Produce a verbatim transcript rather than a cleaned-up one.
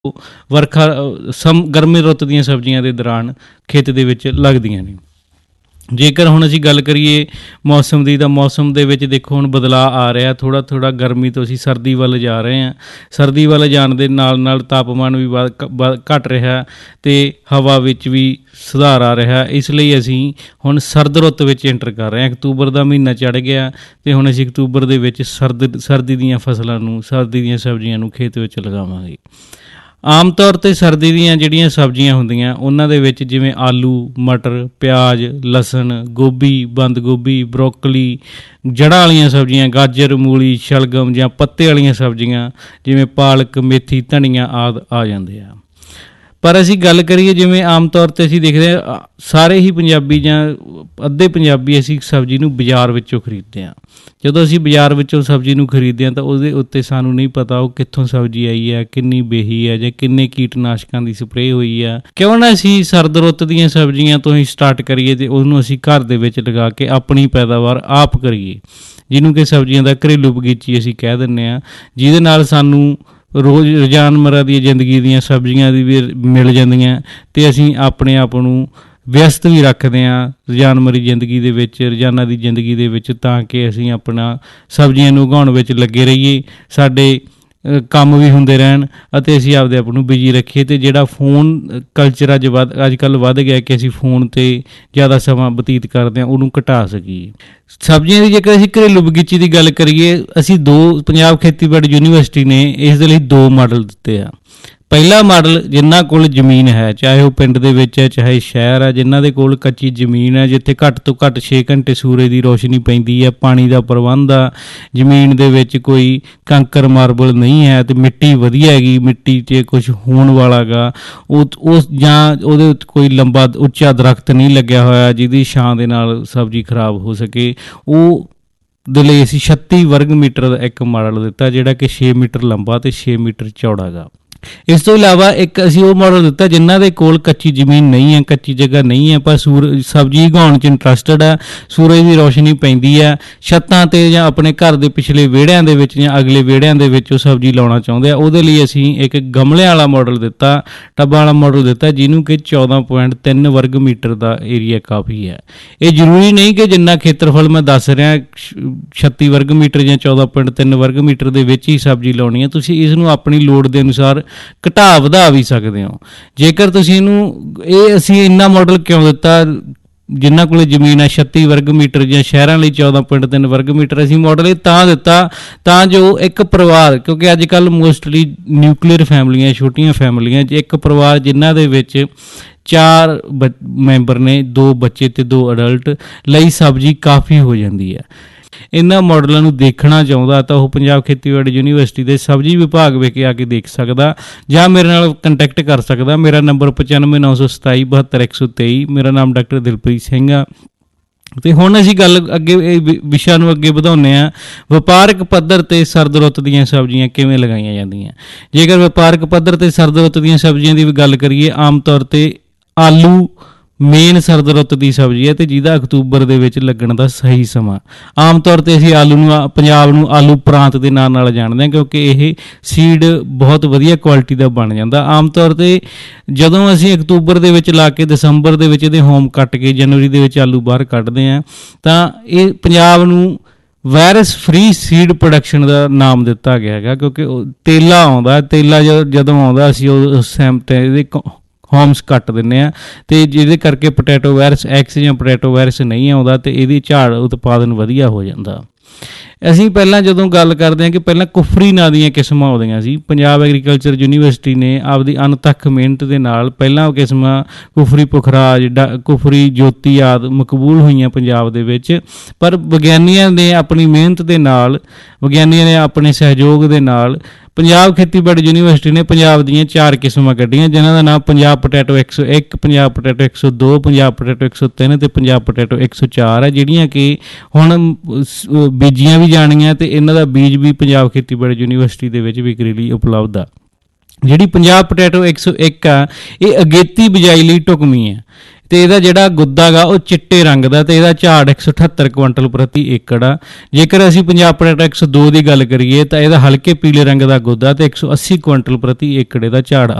ਵਰਖਾ ਸਮ ਗਰਮੀ ਰੁੱਤ ਦੀਆਂ ਸਬਜ਼ੀਆਂ ਦੇ ਦੌਰਾਨ ਖੇਤ ਦੇ ਵਿੱਚ ਲੱਗਦੀਆਂ ਨੇ। ਜੇਕਰ ਹੁਣ ਅਸੀਂ ਗੱਲ ਕਰੀਏ ਮੌਸਮ ਦੀ, ਤਾਂ ਮੌਸਮ ਦੇ ਵਿੱਚ ਦੇਖੋ ਹੁਣ ਬਦਲਾਅ ਆ ਰਿਹਾ, ਥੋੜ੍ਹਾ ਥੋੜ੍ਹਾ ਗਰਮੀ ਤੋਂ ਅਸੀਂ ਸਰਦੀ ਵੱਲ ਜਾ ਰਹੇ ਹਾਂ। ਸਰਦੀ ਵੱਲ ਜਾਣ ਦੇ ਨਾਲ ਨਾਲ ਤਾਪਮਾਨ ਵੀ ਵਧ ਵਧ ਘਟ ਰਿਹਾ ਅਤੇ ਹਵਾ ਵਿੱਚ ਵੀ ਸੁਧਾਰ ਆ ਰਿਹਾ। ਇਸ ਲਈ ਅਸੀਂ ਹੁਣ ਸਰਦ ਰੁੱਤ ਵਿੱਚ ਐਂਟਰ ਕਰ ਰਹੇ ਹਾਂ। ਅਕਤੂਬਰ ਦਾ ਮਹੀਨਾ ਚੜ੍ਹ ਗਿਆ ਅਤੇ ਹੁਣ ਅਸੀਂ ਅਕਤੂਬਰ ਦੇ ਵਿੱਚ ਸਰਦ ਸਰਦੀ ਦੀਆਂ ਫਸਲਾਂ ਨੂੰ, ਸਰਦੀ ਦੀਆਂ ਸਬਜ਼ੀਆਂ ਨੂੰ ਖੇਤ ਵਿੱਚ ਲਗਾਵਾਂਗੇ। ਆਮ ਤੌਰ 'ਤੇ ਸਰਦੀ ਦੀਆਂ ਜਿਹੜੀਆਂ ਸਬਜ਼ੀਆਂ ਹੁੰਦੀਆਂ ਉਹਨਾਂ ਦੇ ਵਿੱਚ ਜਿਵੇਂ ਆਲੂ, ਮਟਰ, ਪਿਆਜ਼, ਲਸਣ, ਗੋਭੀ, ਬੰਦ ਗੋਭੀ, ਬਰੋਕਲੀ, ਜੜ੍ਹਾਂ ਵਾਲੀਆਂ ਸਬਜ਼ੀਆਂ, ਗਾਜਰ, ਮੂਲੀ, ਸ਼ਲਗਮ ਜਾਂ ਪੱਤੇ ਵਾਲੀਆਂ ਸਬਜ਼ੀਆਂ ਜਿਵੇਂ ਪਾਲਕ, ਮੇਥੀ, ਧਨੀਆ ਆਦਿ ਆ ਜਾਂਦੇ ਆ। ਪਰ ਅਸੀਂ ਗੱਲ ਕਰੀਏ ਜਿਵੇਂ ਆਮ ਤੌਰ 'ਤੇ ਅਸੀਂ ਦੇਖਦੇ ਹਾਂ ਸਾਰੇ ਹੀ ਪੰਜਾਬੀ ਜਾਂ ਅੱਧੇ ਪੰਜਾਬੀ ਅਸੀਂ ਸਬਜ਼ੀ ਨੂੰ ਬਾਜ਼ਾਰ ਵਿੱਚੋਂ ਖਰੀਦਦੇ ਹਾਂ। ਜਦੋਂ ਅਸੀਂ ਬਾਜ਼ਾਰ ਵਿੱਚੋਂ ਸਬਜ਼ੀ ਨੂੰ ਖਰੀਦਦੇ ਹਾਂ ਤਾਂ ਉਹਦੇ ਉੱਤੇ ਸਾਨੂੰ ਨਹੀਂ ਪਤਾ ਉਹ ਕਿੱਥੋਂ ਸਬਜ਼ੀ ਆਈ ਹੈ, ਕਿੰਨੀ ਬੇਹੀ ਹੈ ਜਾਂ ਕਿੰਨੇ ਕੀਟਨਾਸ਼ਕਾਂ ਦੀ ਸਪਰੇਅ ਹੋਈ ਆ। ਕਿਉਂ ਨਾ ਅਸੀਂ ਸਰਦ ਰੁੱਤ ਦੀਆਂ ਸਬਜ਼ੀਆਂ ਤੋਂ ਹੀ ਸਟਾਰਟ ਕਰੀਏ ਅਤੇ ਉਹਨੂੰ ਅਸੀਂ ਘਰ ਦੇ ਵਿੱਚ ਲਗਾ ਕੇ ਆਪਣੀ ਪੈਦਾਵਾਰ ਆਪ ਕਰੀਏ, ਜਿਹਨੂੰ ਕਿ ਸਬਜ਼ੀਆਂ ਦਾ ਘਰੇਲੂ ਬਗੀਚੀ ਅਸੀਂ ਕਹਿ ਦਿੰਦੇ ਹਾਂ, ਜਿਹਦੇ ਨਾਲ ਸਾਨੂੰ ਰੋਜ਼ ਰੋਜ਼ਾਨਮਰਾ ਦੀ ਜ਼ਿੰਦਗੀ ਦੀਆਂ ਸਬਜ਼ੀਆਂ ਦੀ ਵੀ ਮਿਲ ਜਾਂਦੀਆਂ ਅਤੇ ਅਸੀਂ ਆਪਣੇ ਆਪ ਨੂੰ ਵਿਅਸਤ ਵੀ ਰੱਖਦੇ ਹਾਂ ਰੋਜ਼ਾਨਮਰੀ ਜ਼ਿੰਦਗੀ ਦੇ ਵਿੱਚ, ਰੋਜ਼ਾਨਾ ਦੀ ਜ਼ਿੰਦਗੀ ਦੇ ਵਿੱਚ, ਤਾਂ ਕਿ ਅਸੀਂ ਆਪਣਾ ਸਬਜ਼ੀਆਂ ਨੂੰ ਉਗਾਉਣ ਵਿੱਚ ਲੱਗੇ ਰਹੀਏ, ਸਾਡੇ ਕੰਮ ਵੀ ਹੁੰਦੇ ਰਹਿਣ ਅਤੇ ਅਸੀਂ ਆਪਦੇ ਆਪ ਨੂੰ ਬਿਜੀ ਰੱਖੀਏ। ਅਤੇ ਜਿਹੜਾ ਫੋਨ ਕਲਚਰ ਅੱਜ ਵੱਧ ਅੱਜ ਕੱਲ੍ਹ ਵੱਧ ਗਿਆ ਕਿ ਅਸੀਂ ਫੋਨ 'ਤੇ ਜ਼ਿਆਦਾ ਸਮਾਂ ਬਤੀਤ ਕਰਦੇ ਹਾਂ, ਉਹਨੂੰ ਘਟਾ ਸਕੀਏ। ਸਬਜ਼ੀਆਂ ਦੀ ਜੇਕਰ ਅਸੀਂ ਘਰੇਲੂ ਬਗੀਚੀ ਦੀ ਗੱਲ ਕਰੀਏ, ਅਸੀਂ ਦੋ ਪੰਜਾਬ ਖੇਤੀਬਾੜੀ ਯੂਨੀਵਰਸਿਟੀ ਨੇ ਇਸ ਦੇ ਲਈ ਦੋ ਮਾਡਲ ਦਿੱਤੇ ਆ। ਪਹਿਲਾ ਮਾਡਲ, ਜਿਨ੍ਹਾਂ ਕੋਲ ਜ਼ਮੀਨ ਹੈ, ਚਾਹੇ ਉਹ ਪਿੰਡ ਦੇ ਵਿੱਚ ਹੈ ਚਾਹੇ ਸ਼ਹਿਰ ਹੈ, ਜਿਨ੍ਹਾਂ ਦੇ ਕੋਲ ਕੱਚੀ ਜ਼ਮੀਨ ਹੈ, ਜਿੱਥੇ ਘੱਟ ਤੋਂ ਘੱਟ ਛੇ ਘੰਟੇ ਸੂਰਜ ਦੀ ਰੋਸ਼ਨੀ ਪੈਂਦੀ ਹੈ, ਪਾਣੀ ਦਾ ਪ੍ਰਬੰਧ ਆ, ਜ਼ਮੀਨ ਦੇ ਵਿੱਚ ਕੋਈ ਕੰਕਰ ਮਾਰਬਲ ਨਹੀਂ ਹੈ ਅਤੇ ਮਿੱਟੀ ਵਧੀਆ ਹੈਗੀ, ਮਿੱਟੀ 'ਚ ਕੁਛ ਹੋਣ ਵਾਲਾ ਗਾ, ਉਹ ਉਸ ਜਾਂ ਉਹਦੇ ਉੱਤੇ ਕੋਈ ਲੰਬਾ ਉੱਚਾ ਦਰਖਤ ਨਹੀਂ ਲੱਗਿਆ ਹੋਇਆ ਜਿਹਦੀ ਛਾਂ ਦੇ ਨਾਲ ਸਬਜ਼ੀ ਖਰਾਬ ਹੋ ਸਕੇ, ਉਹ ਦੇ ਲਈ ਅਸੀਂ ਛੱਤੀ ਵਰਗ ਮੀਟਰ ਦਾ ਇੱਕ ਮਾਡਲ ਦਿੱਤਾ, ਜਿਹੜਾ ਕਿ ਛੇ ਮੀਟਰ ਲੰਬਾ ਅਤੇ ਛੇ ਮੀਟਰ ਚੌੜਾ ਗਾ। ਇਸ ਤੋਂ ਇਲਾਵਾ ਇੱਕ ਅਸੀਂ ਉਹ ਮਾਡਲ ਦਿੱਤਾ ਜਿਨ੍ਹਾਂ ਦੇ ਕੋਲ ਕੱਚੀ ਜ਼ਮੀਨ ਨਹੀਂ ਹੈ, ਕੱਚੀ ਜਗ੍ਹਾ ਨਹੀਂ ਹੈ, ਪਰ ਸੂਰਜ ਸਬਜ਼ੀ ਉਗਾਉਣ 'ਚ ਇੰਟਰਸਟਡ ਹੈ, ਸੂਰਜ ਦੀ ਰੋਸ਼ਨੀ ਪੈਂਦੀ ਹੈ, ਛੱਤਾਂ 'ਤੇ ਜਾਂ ਆਪਣੇ ਘਰ ਦੇ ਪਿਛਲੇ ਵਿਹੜਿਆਂ ਦੇ ਵਿੱਚ ਜਾਂ ਅਗਲੇ ਵਿਹੜਿਆਂ ਦੇ ਵਿੱਚ ਉਹ ਸਬਜ਼ੀ ਲਾਉਣਾ ਚਾਹੁੰਦੇ ਆ। ਉਹਦੇ ਲਈ ਅਸੀਂ ਇੱਕ ਗਮਲਿਆਂ ਵਾਲਾ ਮਾਡਲ ਦਿੱਤਾ, ਟੱਬਾਂ ਵਾਲਾ ਮਾਡਲ ਦਿੱਤਾ, ਜਿਹਨੂੰ ਕਿ ਚੌਦਾਂ ਪੁਆਇੰਟ ਤਿੰਨ ਵਰਗ ਮੀਟਰ ਦਾ ਏਰੀਆ ਕਾਫੀ ਹੈ। ਇਹ ਜ਼ਰੂਰੀ ਨਹੀਂ ਕਿ ਜਿੰਨਾ ਖੇਤਰਫਲ ਮੈਂ ਦੱਸ ਰਿਹਾ ਛੱਤੀ ਵਰਗ ਮੀਟਰ ਜਾਂ ਚੌਦਾਂ ਪੁਆਇੰਟ ਤਿੰਨ ਵਰਗ ਮੀਟਰ ਦੇ ਵਿੱਚ ਹੀ ਸਬਜ਼ੀ ਲਾਉਣੀ ਹੈ। ਤੁਸੀਂ ਇਸ ਨੂੰ ਆਪਣੀ ਲੋੜ ਦੇ ਅਨੁਸਾਰ ਘਟਾ ਵਧਾ ਵੀ ਸਕਦੇ ਹੋ। ਜੇਕਰ ਤੁਸੀਂ ਇਹਨੂੰ ਇਹ ਅਸੀਂ ਇੰਨਾ ਮਾਡਲ ਕਿਉਂ ਦਿੱਤਾ, ਜਿਨ੍ਹਾਂ ਕੋਲ ਜ਼ਮੀਨ ਹੈ ਛੱਤੀ ਵਰਗ ਮੀਟਰ ਜਾਂ ਸ਼ਹਿਰਾਂ ਲਈ ਚੌਦਾਂ ਪੁਆਇੰਟ ਤਿੰਨ ਵਰਗ ਮੀਟਰ, ਅਸੀਂ ਮਾਡਲ ਇਹ ਤਾਂ ਦਿੱਤਾ ਤਾਂ ਜੋ ਇੱਕ ਪਰਿਵਾਰ, ਕਿਉਂਕਿ ਅੱਜ ਕੱਲ੍ਹ ਮੋਸਟਲੀ ਨਿਊਕਲੀਅਰ ਫੈਮਲੀਆਂ, ਛੋਟੀਆਂ ਫੈਮਲੀਆਂ 'ਚ ਇੱਕ ਪਰਿਵਾਰ ਜਿਨ੍ਹਾਂ ਦੇ ਵਿੱਚ ਚਾਰ ਬ ਮੈਂਬਰ ਨੇ, ਦੋ ਬੱਚੇ ਅਤੇ ਦੋ ਅਡਲਟ ਲਈ ਸਬਜ਼ੀ ਕਾਫੀ ਹੋ ਜਾਂਦੀ ਹੈ। ਇਹਨਾਂ ਮਾਡਲਾਂ ਨੂੰ ਦੇਖਣਾ ਚਾਹੁੰਦਾ ਤਾਂ ਉਹ ਪੰਜਾਬ ਖੇਤੀਬਾੜੀ ਯੂਨੀਵਰਸਿਟੀ ਦੇ ਸਬਜ਼ੀ ਵਿਭਾਗ ਵਿਖ ਆ ਕੇ ਦੇਖ ਸਕਦਾ ਜਾਂ ਮੇਰੇ ਨਾਲ ਕੰਟੈਕਟ ਕਰ ਸਕਦਾ। ਮੇਰਾ ਨੰਬਰ ਪਚਾਨਵੇਂ ਨੌ ਸੌ ਸਤਾਈ ਬਹੱਤਰ ਇੱਕ ਸੌ ਤੇਈ। ਮੇਰਾ ਨਾਮ ਡਾਕਟਰ ਦਿਲਪ੍ਰੀਤ ਸਿੰਘ ਆ। ਅਤੇ ਹੁਣ ਅਸੀਂ ਗੱਲ ਅੱਗੇ ਇਹ ਵਿਸ਼ਾ ਨੂੰ ਅੱਗੇ ਵਧਾਉਂਦੇ ਹਾਂ, ਵਪਾਰਕ ਪੱਧਰ 'ਤੇ ਸਰਦ ਰੁੱਤ ਦੀਆਂ ਸਬਜ਼ੀਆਂ ਕਿਵੇਂ ਲਗਾਈਆਂ ਜਾਂਦੀਆਂ। ਜੇਕਰ ਵਪਾਰਕ ਪੱਧਰ 'ਤੇ ਸਰਦ ਰੁੱਤ ਦੀਆਂ ਸਬਜ਼ੀਆਂ ਦੀ ਵੀ ਗੱਲ ਕਰੀਏ, ਆਮ ਤੌਰ 'ਤੇ ਆਲੂ ਮੇਨ ਸਰਦ ਰੁੱਤ ਦੀ ਸਬਜ਼ੀ ਹੈ ਅਤੇ ਜਿਹਦਾ ਅਕਤੂਬਰ ਦੇ ਵਿੱਚ ਲੱਗਣ ਦਾ ਸਹੀ ਸਮਾਂ। ਆਮ ਤੌਰ 'ਤੇ ਅਸੀਂ ਆਲੂ ਨੂੰ ਪੰਜਾਬ ਨੂੰ ਆਲੂ ਪ੍ਰਾਂਤ ਦੇ ਨਾਂ ਨਾਲ ਜਾਣਦੇ ਹਾਂ, ਕਿਉਂਕਿ ਇਹ ਸੀਡ ਬਹੁਤ ਵਧੀਆ ਕੁਆਲਿਟੀ ਦਾ ਬਣ ਜਾਂਦਾ। ਆਮ ਤੌਰ 'ਤੇ ਜਦੋਂ ਅਸੀਂ ਅਕਤੂਬਰ ਦੇ ਵਿੱਚ ਲਾ ਕੇ ਦਸੰਬਰ ਦੇ ਵਿੱਚ ਇਹਦੇ ਹੋਮ ਕੱਟ ਕੇ ਜਨਵਰੀ ਦੇ ਵਿੱਚ ਆਲੂ ਬਾਹਰ ਕੱਢਦੇ ਹਾਂ, ਤਾਂ ਇਹ ਪੰਜਾਬ ਨੂੰ ਵਾਇਰਸ ਫਰੀ ਸੀਡ ਪ੍ਰੋਡਕਸ਼ਨ ਦਾ ਨਾਮ ਦਿੱਤਾ ਗਿਆ ਹੈਗਾ, ਕਿਉਂਕਿ ਤੇਲਾ ਆਉਂਦਾ, ਤੇਲਾ ਜਦੋਂ ਆਉਂਦਾ ਅਸੀਂ ਉਸ ਟਾਈਮ 'ਤੇ ਇਹਦੇ ਹੋਮਸ ਕੱਟ ਦਿੰਦੇ ਹਾਂ ਅਤੇ ਜਿਹਦੇ ਕਰਕੇ ਪੋਟੈਟੋ ਵਾਇਰਸ ਐਕਸ ਜਾਂ ਪੋਟੈਟੋ ਵਾਇਰਸ ਨਹੀਂ ਆਉਂਦਾ ਅਤੇ ਇਹਦੀ ਝਾੜ ਉਤਪਾਦਨ ਵਧੀਆ ਹੋ ਜਾਂਦਾ। ਅਸੀਂ ਪਹਿਲਾਂ ਜਦੋਂ ਗੱਲ ਕਰਦੇ ਹਾਂ ਕਿ ਪਹਿਲਾਂ ਕੁਫਰੀ ਨਾਂ ਦੀਆਂ ਕਿਸਮਾਂ ਆਉਂਦੀਆਂ ਸੀ, ਪੰਜਾਬ ਐਗਰੀਕਲਚਰ ਯੂਨੀਵਰਸਿਟੀ ਨੇ ਆਪਦੀ ਅਣਥੱਕ ਮਿਹਨਤ ਦੇ ਨਾਲ ਪਹਿਲਾਂ ਉਹ ਕਿਸਮਾਂ ਕੁਫਰੀ ਪੁਖਰਾਜ, ਡਾ ਕੁਫਰੀ ਜੋਤੀ ਆਦਿ ਮਕਬੂਲ ਹੋਈਆਂ ਪੰਜਾਬ ਦੇ ਵਿੱਚ। ਪਰ ਵਿਗਿਆਨੀਆਂ ਨੇ ਆਪਣੀ ਮਿਹਨਤ ਦੇ ਨਾਲ, ਵਿਗਿਆਨੀਆਂ ਨੇ ਆਪਣੇ ਸਹਿਯੋਗ ਦੇ ਨਾਲ ਪੰਜਾਬ ਖੇਤੀਬਾੜੀ ਯੂਨੀਵਰਸਿਟੀ ਨੇ ਪੰਜਾਬ ਦੀਆਂ ਚਾਰ ਕਿਸਮਾਂ ਕੱਢੀਆਂ, ਜਿਨ੍ਹਾਂ ਦਾ ਨਾਮ ਪੰਜਾਬ ਪੋਟੈਟੋ ਇੱਕ ਸੌ ਇੱਕ, ਪੰਜਾਬ ਪੋਟੈਟੋ ਇੱਕ ਸੌ ਦੋ, ਪੰਜਾਬ ਪੋਟੈਟੋ ਇੱਕ ਸੌ ਤਿੰਨ ਅਤੇ ਪੰਜਾਬ ਪੋਟੈਟੋ ਇੱਕ ਸੌ ਚਾਰ ਹੈ, ਜਿਹੜੀਆਂ ਕਿ ਹੁਣ ਬੀਜੀਆਂ ਵੀ ਜਾਣੀਆਂ ਅਤੇ ਇਹਨਾਂ ਦਾ ਬੀਜ ਵੀ ਪੰਜਾਬ ਖੇਤੀਬਾੜੀ ਯੂਨੀਵਰਸਿਟੀ ਦੇ ਵਿੱਚ ਵਿਕਰੀ ਲਈ ਉਪਲਬਧ ਆ। ਜਿਹੜੀ ਪੰਜਾਬ ਪੋਟੈਟੋ ਇੱਕ ਸੌ ਇੱਕ ਆ, ਇਹ ਅਗੇਤੀ ਬਿਜਾਈ ਲਈ ਢੁਕਵੀਂ ਹੈ ਅਤੇ ਇਹਦਾ ਜਿਹੜਾ ਗੁੱਦਾ ਗਾ ਉਹ ਚਿੱਟੇ ਰੰਗ ਦਾ ਅਤੇ ਇਹਦਾ ਝਾੜ ਇੱਕ ਸੌ ਅਠੱਤਰ ਕੁਇੰਟਲ ਪ੍ਰਤੀ ਏਕੜ ਆ। ਜੇਕਰ ਅਸੀਂ ਪੰਜਾਬ ਪੋਟੈਟੋ ਇੱਕ ਸੌ ਦੋ ਦੀ ਗੱਲ ਕਰੀਏ ਤਾਂ ਇਹਦਾ ਹਲਕੇ ਪੀਲੇ ਰੰਗ ਦਾ ਗੁੱਦਾ ਅਤੇ ਇੱਕ ਸੌ ਅੱਸੀ ਕੁਇੰਟਲ ਪ੍ਰਤੀ ਏਕੜ ਇਹਦਾ ਝਾੜ